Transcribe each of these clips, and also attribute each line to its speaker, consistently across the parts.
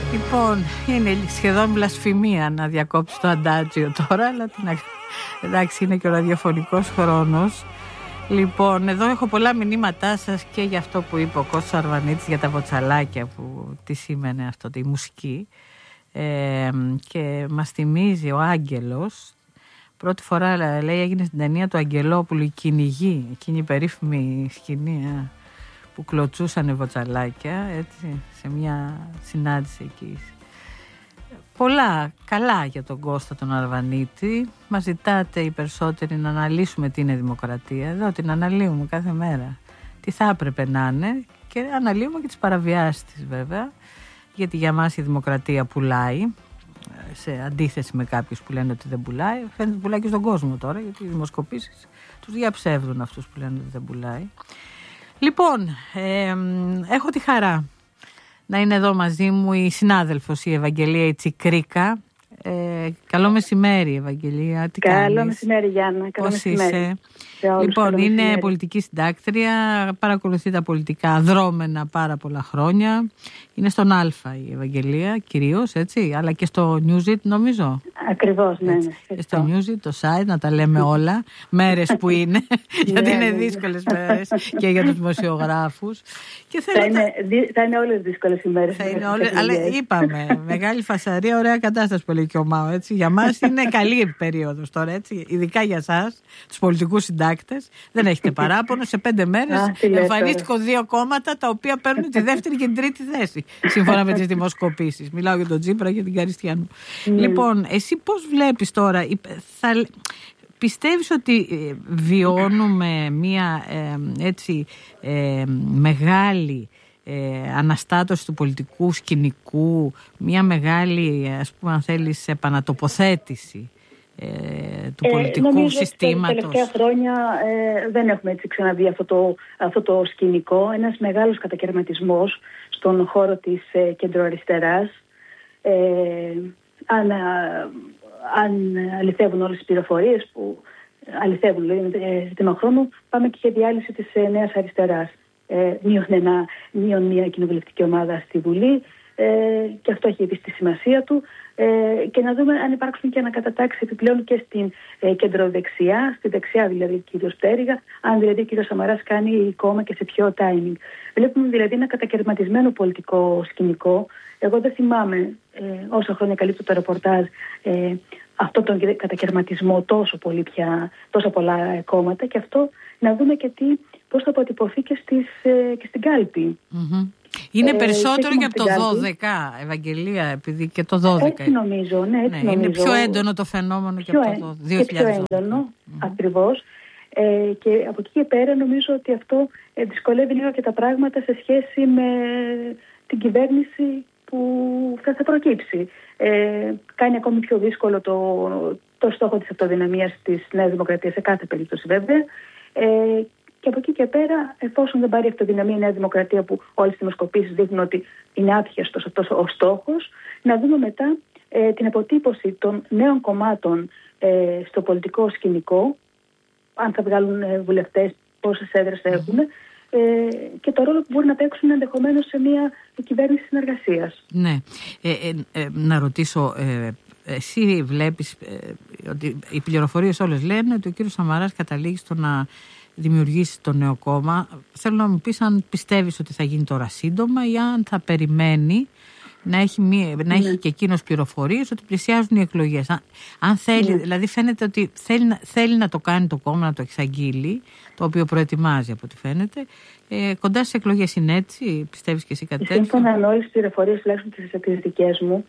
Speaker 1: Λοιπόν, είναι σχεδόν βλασφημία να διακόψει το αντάτζιο τώρα, αλλά εντάξει, είναι και ο ραδιοφωνικός χρόνος. Λοιπόν, εδώ έχω πολλά μηνύματά σας και για αυτό που είπε ο Κώστας Αρβανίτης για τα βοτσαλάκια, που τι σήμαινε αυτό, τη μουσική. Και μας θυμίζει ο Άγγελος, πρώτη φορά λέει έγινε στην ταινία του Αγγελόπουλου η Κυνηγή, εκείνη η περίφημη σκηνή που κλωτσούσανε βοτσαλάκια, έτσι, σε μια συνάντηση εκεί. Πολλά καλά για τον Κώστα τον Αρβανίτη. Μας ζητάτε οι περισσότεροι να αναλύσουμε τι είναι δημοκρατία. Εδώ την αναλύουμε κάθε μέρα. Τι θα έπρεπε να είναι, και αναλύουμε και τις παραβιάσεις της βέβαια. Γιατί για μας η δημοκρατία πουλάει, σε αντίθεση με κάποιους που λένε ότι δεν πουλάει. Φαίνεται ότι πουλάει και στον κόσμο τώρα, γιατί οι δημοσκοπήσεις τους διαψεύδουν αυτούς που λένε ότι δεν πουλάει. Λοιπόν, έχω τη χαρά να είναι εδώ μαζί μου η συνάδελφος η Ευαγγελία Τσικρίκα. Καλό μεσημέρι, Ευαγγελία. Τι κάνεις?
Speaker 2: Καλό μεσημέρι, Γιάννα.
Speaker 1: Πώς είσαι? Λοιπόν, είναι πολιτική συντάκτρια, παρακολουθεί τα πολιτικά δρόμενα πάρα πολλά χρόνια. Είναι στον Α η Ευαγγελία κυρίως, έτσι, αλλά και στο Newsit νομίζω.
Speaker 2: Ακριβώς, ναι.
Speaker 1: Και στο Newsit, το site, να τα λέμε όλα, μέρες που είναι, γιατί είναι δύσκολες μέρες και για τους δημοσιογράφους. Και
Speaker 2: θα είναι όλες δύσκολες οι μέρες.
Speaker 1: Αλλά είπαμε, μεγάλη φασαρία, ωραία κατάσταση που λέει και ο ΜΑΟ, έτσι. Για μας είναι καλή περίοδος τώρα, έτσι, ειδικά για εσάς, τους πολιτικούς συντάκτες. Δεν έχετε παράπονο, σε 5 μέρες εμφανίστηκαν 2 κόμματα τα οποία παίρνουν τη δεύτερη και την τρίτη θέση, σύμφωνα με τις δημοσκοπήσεις. Μιλάω για τον Τσίπρα και την Καριστιανού. Λοιπόν, εσύ πώς βλέπεις τώρα, πιστεύεις ότι βιώνουμε μια έτσι μεγάλη αναστάτωση του πολιτικού σκηνικού, μια μεγάλη, ας πούμε, αν θέλεις, επανατοποθέτηση του πολιτικού συστήματος?
Speaker 2: Τα τελευταία χρόνια δεν έχουμε έτσι ξαναδεί αυτό το σκηνικό. Ένας μεγάλος κατακαιρματισμός στον χώρο της κεντροαριστεράς. Αν αληθεύουν όλες τις πληροφορίες που αληθεύουν, δηλαδή ζήτημα χρόνου, πάμε και για διάλυση της Νέας Αριστεράς. Μείον μια κοινοβουλευτική ομάδα στη Βουλή, και αυτό έχει επίσης τη σημασία του, και να δούμε αν υπάρξουν και ανακατατάξεις επιπλέον και στην κεντροδεξιά, στη δεξιά δηλαδή κύριος Πτέρυγα, αν δηλαδή ο κύριος Σαμαράς κάνει κόμμα και σε ποιο timing. Βλέπουμε δηλαδή ένα κατακαιρματισμένο πολιτικό σκηνικό. Εγώ δεν θυμάμαι όσα χρόνια καλύπτω το ρεπορτάζ αυτόν τον κατακαιρματισμό τόσα πολλά κόμματα, και αυτό να δούμε και πώς θα αποτυπωθεί και στην κάλπη.
Speaker 1: Mm-hmm. Είναι περισσότερο και από το 12, Ευαγγελία, επειδή και το 12.
Speaker 2: Έτσι νομίζω, ναι, έτσι νομίζω.
Speaker 1: Είναι πιο έντονο το φαινόμενο και από το 2012.
Speaker 2: Πιο έντονο, ακριβώς. Και από εκεί και πέρα νομίζω ότι αυτό δυσκολεύει λίγο και τα πράγματα σε σχέση με την κυβέρνηση που θα προκύψει. Κάνει ακόμη πιο δύσκολο το στόχο της αυτοδυναμίας της Νέας Δημοκρατίας, σε κάθε περίπτωση βέβαια. Και από εκεί και πέρα, εφόσον δεν πάρει αυτοδυναμία η Νέα Δημοκρατία, που όλες οι δημοσκοπήσεις δείχνουν ότι είναι άτυχαστος αυτός ο στόχος, να δούμε μετά την αποτύπωση των νέων κομμάτων στο πολιτικό σκηνικό, αν θα βγάλουν βουλευτές, πόσες έδρες θα έχουν, και το ρόλο που μπορεί να παίξουν ενδεχομένως σε μια κυβέρνηση συνεργασίας.
Speaker 1: Ναι. Να ρωτήσω, εσύ βλέπεις ότι οι πληροφορίες όλες λένε ότι ο κύριος Σαμαράς καταλήγει στο να δημιουργήσει το νέο κόμμα. Θέλω να μου πεις αν πιστεύεις ότι θα γίνει τώρα σύντομα ή αν θα περιμένει να έχει και εκείνος πληροφορίες ότι πλησιάζουν οι εκλογές. Αν θέλει, δηλαδή φαίνεται ότι θέλει να το κάνει το κόμμα, να το εξαγγείλει, το οποίο προετοιμάζει από ό,τι φαίνεται. Κοντά στις εκλογές είναι έτσι, πιστεύεις και εσύ κάτι τέτοιο?
Speaker 2: Σύμφωνα με όλες τις πληροφορίες, τουλάχιστον τις δικές μου,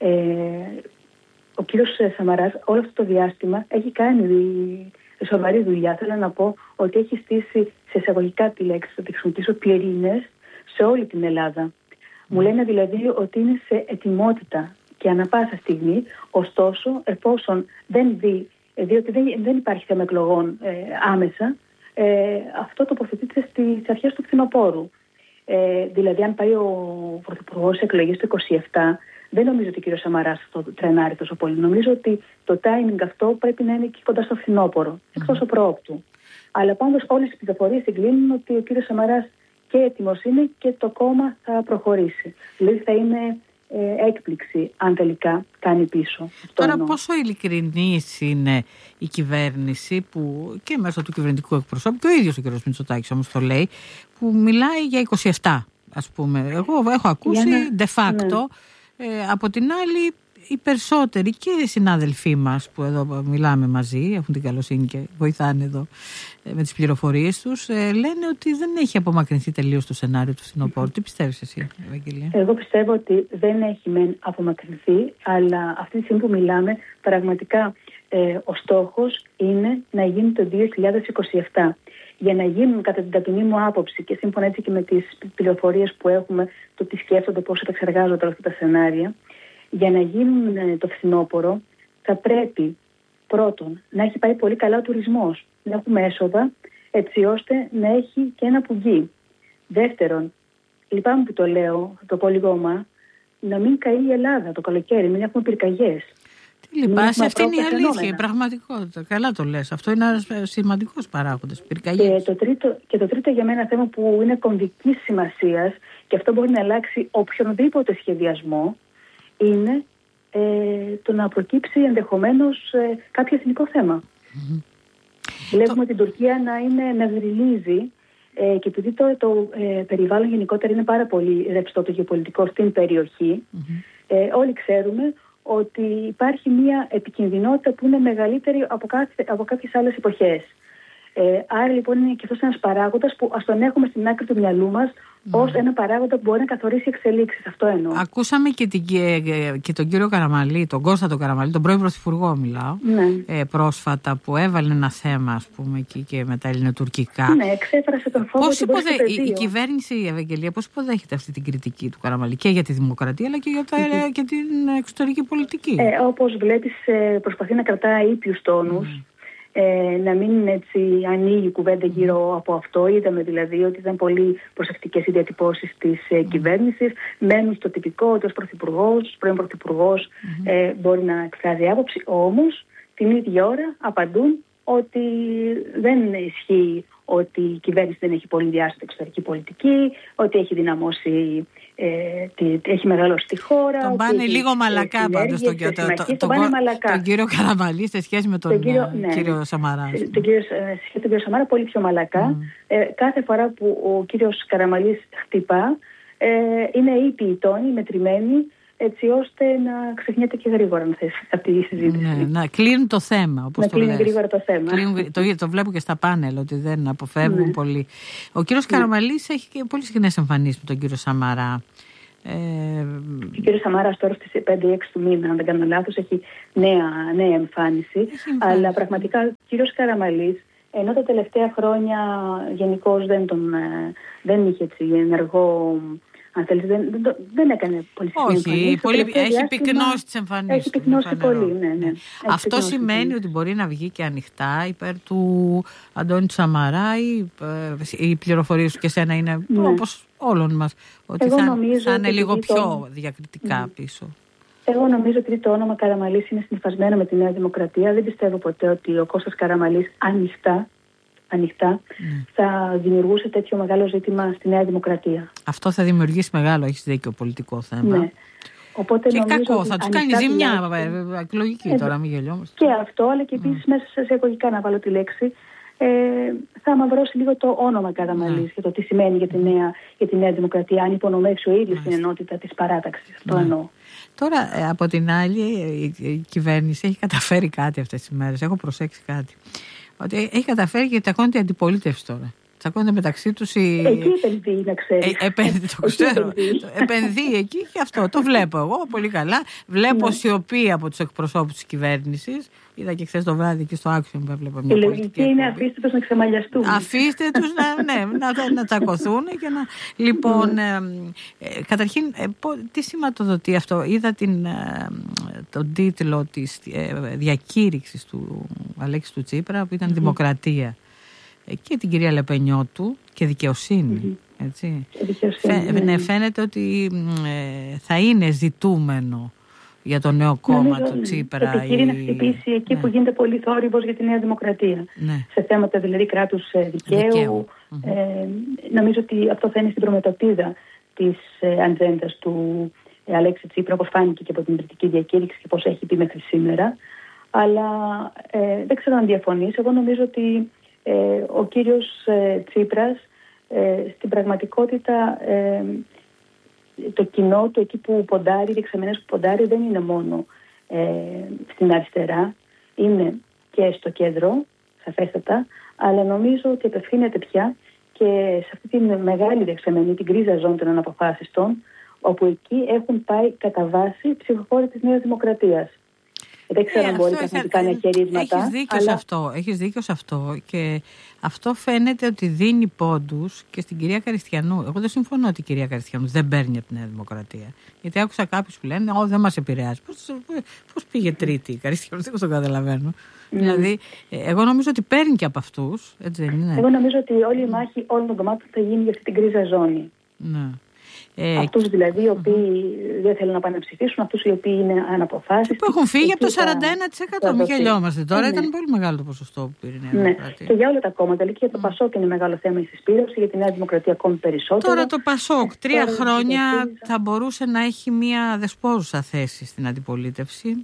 Speaker 2: ο κύριος Σαμαράς όλο αυτό το διάστημα έχει κάνει σοβαρή δουλειά. Θέλω να πω ότι έχει στήσει, σε εισαγωγικά τη λέξη, θα τη χρησιμοποιήσω, πυρήνες σε όλη την Ελλάδα. Μου λένε δηλαδή ότι είναι σε ετοιμότητα και ανα πάσα στιγμή, ωστόσο, εφόσον δεν δει, διότι δεν υπάρχει θέμα εκλογών άμεσα, αυτό τοποθετείται στις αρχές του φθινοπόρου. Δηλαδή, αν πάει ο Πρωθυπουργός σε εκλογές το 27, δεν νομίζω ότι ο κ. Σαμαράς θα το τρενάρει τόσο πολύ. Νομίζω ότι το timing αυτό πρέπει να είναι εκεί κοντά στο φθινόπωρο, εκτός προόπτου. Αλλά πάντως όλες οι πληροφορίες συγκλίνουν ότι ο κ. Σαμαράς και έτοιμος είναι και το κόμμα θα προχωρήσει. Δηλαδή θα είναι έκπληξη αν τελικά κάνει πίσω.
Speaker 1: Τώρα πόσο ειλικρινής είναι η κυβέρνηση που και μέσω του κυβερνητικού εκπροσώπου, και ο ίδιος ο κ. Μητσοτάκης όμως το λέει, που μιλάει για 27, ας πούμε. Εγώ έχω ακούσει de facto, από την άλλη οι περισσότεροι και οι συνάδελφοί μας που εδώ μιλάμε μαζί, έχουν την καλοσύνη και βοηθάνε εδώ με τις πληροφορίες τους, λένε ότι δεν έχει απομακρυνθεί τελείως το σενάριο του φθινοπόρου. Τι πιστεύεις εσύ, Ευαγγελία?
Speaker 2: Εγώ πιστεύω ότι δεν έχει μεν απομακρυνθεί, αλλά αυτή τη στιγμή που μιλάμε πραγματικά ο στόχος είναι να γίνει το 2027. Για να γίνουν, κατά την ταπεινή μου άποψη και σύμφωνα έτσι και με τις πληροφορίες που έχουμε, το τι σκέφτονται, πώς επεξεργάζονται όλα αυτά τα σενάρια, για να γίνουν το φθινόπωρο θα πρέπει πρώτον να έχει πάει πολύ καλά ο τουρισμός, να έχουμε έσοδα έτσι ώστε να έχει και ένα πουγγί. Δεύτερον, λυπάμαι που το λέω, θα το πω λίγο ομά, να μην καεί η Ελλάδα το καλοκαίρι, μην έχουμε πυρκαγιές.
Speaker 1: Τι λυπάσαι, αυτή είναι η αλήθεια, η πραγματικότητα. Καλά το λες, αυτό είναι ένας σημαντικός παράγοντας, πυρκαγιές.
Speaker 2: Και το τρίτο για μένα θέμα που είναι κομβικής σημασίας και αυτό μπορεί να αλλάξει οποιονδήποτε σχεδιασμό, είναι το να προκύψει ενδεχομένως κάποιο εθνικό θέμα. Βλέπουμε την Τουρκία να βριλίζει και επειδή το περιβάλλον γενικότερα είναι πάρα πολύ ρευστό το γεωπολιτικό στην περιοχή, όλοι ξέρουμε ότι υπάρχει μια επικινδυνότητα που είναι μεγαλύτερη από κάποιες άλλες εποχές. Άρα λοιπόν είναι και αυτός ένας παράγοντας που ας τον έχουμε στην άκρη του μυαλού μας ως ένα παράγοντα που μπορεί να καθορίσει εξελίξεις. Αυτό εννοώ.
Speaker 1: Ακούσαμε και τον κύριο Καραμανλή, τον Κώστα τον Καραμανλή, τον πρώην πρωθυπουργό μιλάω, πρόσφατα, που έβαλε ένα θέμα, ας πούμε, και με τα ελληνοτουρκικά.
Speaker 2: Ναι, εξέφρασε τον φόβο ότι μπορεί στο πεδίο.
Speaker 1: Η κυβέρνηση, η Ευαγγελία, πώς υποδέχεται αυτή την κριτική του Καραμανλή και για τη δημοκρατία αλλά και για την εξωτερική πολιτική?
Speaker 2: Όπως βλέπεις, προσπαθεί να κρατάει ήπιους τόνους. Να μην έτσι ανοίγει η κουβέντα γύρω από αυτό. Είδαμε δηλαδή ότι ήταν πολύ προσεκτικές οι διατυπώσεις της κυβέρνησης. Μένουν στο τυπικό ότι ως πρωθυπουργός, πρώην πρωθυπουργός μπορεί να εκφράζει άποψη. Όμως την ίδια ώρα απαντούν ότι δεν ισχύει ότι η κυβέρνηση δεν έχει πολύ διάστατη εξωτερική πολιτική, ότι έχει δυναμώσει, έχει μεγαλώσει τη χώρα.
Speaker 1: Τον πάνε λίγο μαλακά πάντως τον κύριο Καραμανλή σε σχέση με τον κύριο Σαμαρά.
Speaker 2: Τον κύριο Σαμαρά πολύ πιο μαλακά. Κάθε φορά που ο κύριος Καραμανλής χτυπά, είναι ήπιοι τόνοι, μετρημένοι, έτσι ώστε να ξεχνιέται και γρήγορα να θέσει αυτή η συζήτηση.
Speaker 1: Να κλείνουν το θέμα, όπως το λες.
Speaker 2: Να κλείνουν γρήγορα το θέμα.
Speaker 1: Το βλέπω και στα πάνελ ότι δεν αποφεύγουν πολύ. Ο κύριος Καραμανλής έχει και πολύ συχνές εμφανίσεις με τον κύριο Σαμαρά.
Speaker 2: Ο κύριος Σαμάρας τώρα στις 5-6 του μήνα, αν δεν κάνω λάθος, έχει νέα εμφάνιση. Αλλά πραγματικά ο κύριος Καραμανλής, ενώ τα τελευταία χρόνια γενικώς δεν είχε έτσι ενεργό, αν θέλεις, δεν έκανε πολύ συχνή εμφανίσεις.
Speaker 1: Έχει πυκνώσει τις εμφανίσεις.
Speaker 2: Έχει πυκνώσει πολύ, ναι.
Speaker 1: Αυτό σημαίνει ότι μπορεί να βγει και ανοιχτά υπέρ του Αντώνη του Σαμαρά ή οι πληροφορίες του και σένα είναι όπως όλων μας, ότι θα είναι λίγο πιο διακριτικά πίσω.
Speaker 2: Εγώ νομίζω ότι το όνομα Καραμανλής είναι συνυφασμένο με τη Νέα Δημοκρατία. Δεν πιστεύω ποτέ ότι ο Κώστας Καραμανλής ανοιχτά θα δημιουργούσε τέτοιο μεγάλο ζήτημα στη Νέα Δημοκρατία. Αυτό θα δημιουργήσει μεγάλο, έχεις δίκιο, πολιτικό θέμα. Ναι. Οπότε και κακό, θα τους κάνει ζημιά εκλογική τώρα, μην γελιόμαστε. Και αυτό, αλλά και επίσης μέσα σε εισαγωγικά να βάλω τη λέξη, θα αμαυρώσει λίγο το όνομα Καραμανλής για το τι σημαίνει για τη Νέα Δημοκρατία, αν υπονομεύσει ο ίδιος την ενότητα της παράταξης. Αυτό εννοώ. Τώρα, από την άλλη, η κυβέρνηση έχει καταφέρει κάτι αυτές τις μέρες. Έχω προσέξει κάτι. Ότι έχει καταφέρει και τσακώνεται η αντιπολίτευση τώρα. Τσακώνεται μεταξύ τους οι... Εκεί επενδύει, να ξέρεις. Το ξέρω. Επενδύει εκεί και αυτό. Το βλέπω εγώ πολύ καλά. Βλέπω σιωπή από τους εκπροσώπους της κυβέρνησης. Είδα και χθες το βράδυ και στο Άξιον που έβλεπα μια πολιτική. Η λογική είναι αφήστε τους να ξεμαλιαστούν. Αφήστε τους να τσακωθούν και να... Λοιπόν, καταρχήν, τι σηματοδοτεί αυτό? Είδα τον τίτλο της διακήρυξης του Αλέξη του Τσίπρα που ήταν «Δημοκρατία». Και την κυρία Λεπενιώτου και δικαιοσύνη. Έτσι. Φαίνεται ότι θα είναι ζητούμενο για το νέο κόμμα του Τσίπρα. Το κύριε να χτυπήσει εκεί που γίνεται πολύ θόρυβος για τη Νέα Δημοκρατία. Σε θέματα δηλαδή κράτους δικαίου. Νομίζω ότι αυτό θα είναι στην προμετωπίδα της ατζέντας του Αλέξη Τσίπρα, όπως φάνηκε και από την κριτική διακήρυξη και πώς έχει πει μέχρι σήμερα. Αλλά δεν ξέρω αν διαφωνείς. Εγώ νομίζω ότι ο κύριος Τσίπρας στην πραγματικότητα το κοινό του εκεί που ποντάρει, οι δεξαμενές που ποντάρει δεν είναι μόνο στην αριστερά, είναι και στο κέντρο, σαφέστατα, αλλά νομίζω ότι απευθύνεται πια και σε αυτή τη μεγάλη δεξαμενή, την γκρίζα ζώνη των αναποφάσιστων, όπου εκεί έχουν πάει κατά βάση ψηφοφόροι της Νέας Δημοκρατίας. Δεν ξέρω αν μπορεί να κάνει χαιρίσματα.
Speaker 1: Έχεις δίκιο σε αυτό και αυτό φαίνεται ότι δίνει πόντους και στην κυρία Καριστιανού. Εγώ δεν συμφωνώ ότι η κυρία Καριστιανού δεν παίρνει από τη Νέα Δημοκρατία. Γιατί άκουσα κάποιους που λένε δεν μας επηρεάζει. Πώς πήγε τρίτη η Καριστιανού, δεν το καταλαβαίνω. Δηλαδή, εγώ νομίζω ότι παίρνει και από αυτούς. Έτσι δεν είναι?
Speaker 2: Εγώ νομίζω ότι όλη η μάχη όλων των κομμάτων θα γίνει για αυτή την γκρίζα ζώνη.
Speaker 1: Ναι.
Speaker 2: Αυτούς δηλαδή οι οποίοι δεν θέλουν να πάνε να ψηφίσουν, αυτούς οι οποίοι είναι αναποφάσιστοι.
Speaker 1: Που έχουν φύγει από το 41%. Μην γελιόμαστε τώρα, ήταν πολύ μεγάλο το ποσοστό που πήρε η Νέα Δημοκρατία.
Speaker 2: Και για όλα τα κόμματα, και για το Πασόκ είναι μεγάλο θέμα η συσπήρωση, για τη Νέα Δημοκρατία ακόμη περισσότερο.
Speaker 1: Τώρα το Πασόκ 3 χρόνια θα μπορούσε να έχει μια δεσπόζουσα θέση στην αντιπολίτευση.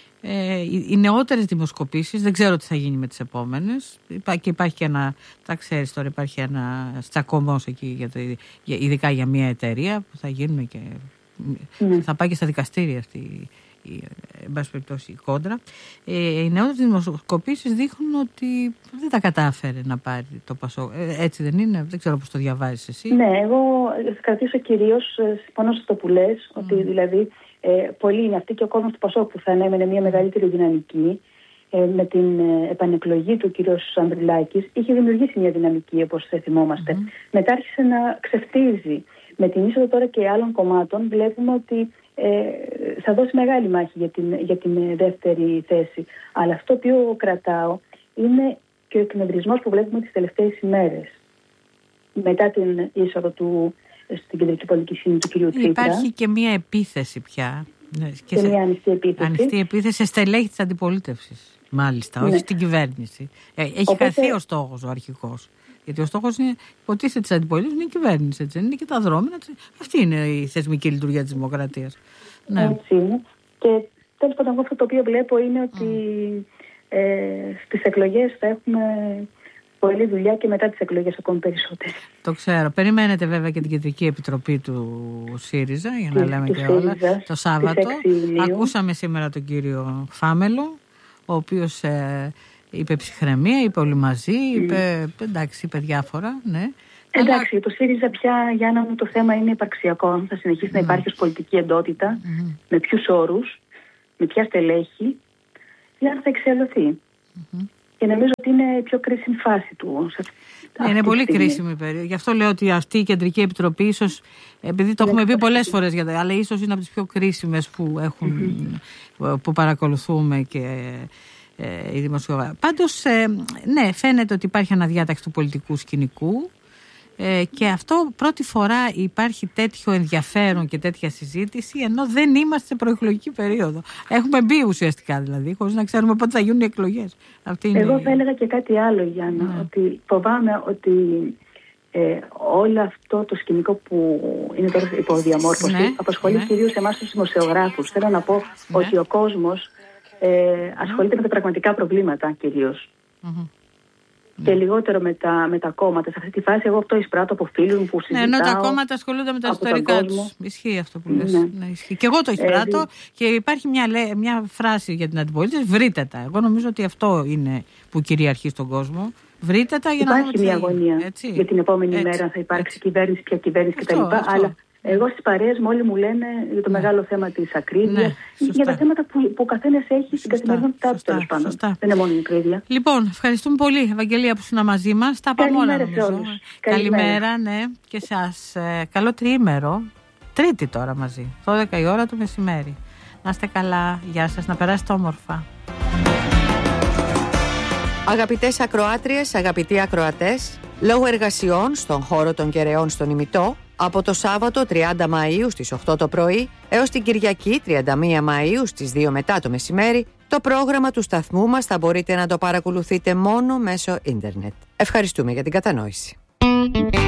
Speaker 1: Οι νεότερες δημοσκοπήσεις, δεν ξέρω τι θα γίνει με τις επόμενες. Και υπάρχει και ένα, τα ξέρεις τώρα, υπάρχει ένα τσακωμός εκεί, ειδικά για μια εταιρεία που θα γίνουν και θα πάει και στα δικαστήρια αυτή εν πάση περιπτώσει η κόντρα. Οι νεότερες δημοσκοπήσεις δείχνουν ότι δεν τα κατάφερε να πάρει το Πασόκ. Έτσι δεν είναι? Δεν ξέρω πώς το διαβάζεις εσύ.
Speaker 2: Ναι, εγώ θα κρατήσω κυρίως πάνω στο που λες, ότι δηλαδή πολλοί είναι αυτοί και ο κόσμος του Πασόκ που θα ανέμενε μια μεγαλύτερη δυναμική. Με την επανεκλογή του κ. Ανδρουλάκης είχε δημιουργήσει μια δυναμική, όπως θυμόμαστε. Μετά άρχισε να ξεφτίζει. Με την είσοδο τώρα και άλλων κομμάτων βλέπουμε ότι θα δώσει μεγάλη μάχη για την δεύτερη θέση. Αλλά αυτό το οποίο κρατάω είναι και ο εκνευρισμός που βλέπουμε τις τελευταίες ημέρες. Μετά την είσοδο του στην κεντρική πολιτική σκηνή του κ. Τσίπρα.
Speaker 1: Υπάρχει και μια επίθεση πια.
Speaker 2: Και μια ανοιχτή επίθεση.
Speaker 1: Ανοιχτή επίθεση σε στελέχη της αντιπολίτευσης. Μάλιστα, όχι στην κυβέρνηση. Έχει χαθεί ο στόχος ο αρχικός. Γιατί ο στόχος είναι, υποτίθεται, της αντιπολίτευσης είναι η κυβέρνηση. Έτσι, είναι και τα δρόμενα. Αυτή είναι η θεσμική λειτουργία της δημοκρατίας. Ναι.
Speaker 2: Έτσι είναι. Και τέλος πάντων, αυτό το οποίο βλέπω είναι ότι στις εκλογές θα έχουμε πολλή δουλειά και μετά τις εκλογές ακόμη περισσότερες.
Speaker 1: Το ξέρω. Περιμένετε βέβαια και την Κεντρική Επιτροπή του ΣΥΡΙΖΑ, για να λέμε και όλα, το Σάββατο. Ακούσαμε σήμερα τον κύριο Φάμελο, ο οποίος είπε ψυχραιμία, είπε όλοι μαζί, είπε διάφορα, ναι.
Speaker 2: Εντάξει, το ΣΥΡΙΖΑ πια, Γιάννα μου, το θέμα είναι υπαρξιακό. Θα συνεχίσει να υπάρχει ως πολιτική εντότητα, με ποιους όρους, με ποια στελέχη, για να θα εξελιχθεί. Και νομίζω ότι είναι η πιο κρίσιμη φάση του.
Speaker 1: Είναι πολύ κρίσιμη περίοδο. Γι' αυτό λέω ότι αυτή η Κεντρική Επιτροπή, ίσως, επειδή το έχουμε πει πολλές φορές, αλλά ίσως είναι από τις πιο κρίσιμες που παρακολουθούμε και οι δημοσιογράφοι. Πάντως, ναι, φαίνεται ότι υπάρχει αναδιάταξη του πολιτικού σκηνικού. Και αυτό πρώτη φορά υπάρχει τέτοιο ενδιαφέρον και τέτοια συζήτηση, ενώ δεν είμαστε σε προεκλογική περίοδο. Έχουμε μπει ουσιαστικά δηλαδή, χωρίς να ξέρουμε πότε θα γίνουν οι εκλογές.
Speaker 2: Εγώ θα έλεγα και κάτι άλλο, Γιάννα, ότι φοβάμαι ότι όλο αυτό το σκηνικό που είναι τώρα υπό διαμόρφωση απασχολεί κυρίως εμάς τους δημοσιογράφους. Θέλω να πω ότι ο κόσμος ασχολείται με τα πραγματικά προβλήματα κυρίως. Και λιγότερο με τα κόμματα. Σε αυτή τη φάση, εγώ αυτό εισπράττω από φίλους μου που συζητάω.
Speaker 1: Ναι, ενώ τα κόμματα ασχολούνται με τα ιστορικά τους. Ισχύει αυτό που λες. Ναι, ισχύει. Και εγώ το εισπράττω και υπάρχει μια φράση για την αντιπολίτευση. Βρείτε τα. Εγώ νομίζω ότι αυτό είναι που κυριαρχεί στον κόσμο. Βρείτε τα για να δούμε.
Speaker 2: Υπάρχει μια αγωνία για την επόμενη μέρα, θα υπάρξει κυβέρνηση, ποια κυβέρνηση κτλ. Αλλά εγώ στις παρέες μου όλοι μου λένε για το μεγάλο θέμα της ακρίβειας, για τα θέματα που ο καθένας έχει στην καθημερινότητά του, τέλος πάντων. Δεν είναι μόνο η ακρίβεια.
Speaker 1: Λοιπόν, ευχαριστούμε πολύ, Ευαγγελία, που ήσουν μαζί μας. Τα πάμε όλα, νομίζω. Καλημέρα, ναι, και σας. Καλό τριήμερο. Τρίτη τώρα μαζί, 12 η ώρα το μεσημέρι. Να είστε καλά, γεια σας, να περάσετε όμορφα.
Speaker 3: Αγαπητές ακροάτριες, αγαπητοί ακροατές, λόγω εργασιών στον χώρο των Κεραιών στον Ημιτό, από το Σάββατο 30 Μαΐου στις 8 το πρωί έως την Κυριακή 31 Μαΐου στις 2 μετά το μεσημέρι, το πρόγραμμα του σταθμού μας θα μπορείτε να το παρακολουθείτε μόνο μέσω ίντερνετ. Ευχαριστούμε για την κατανόηση.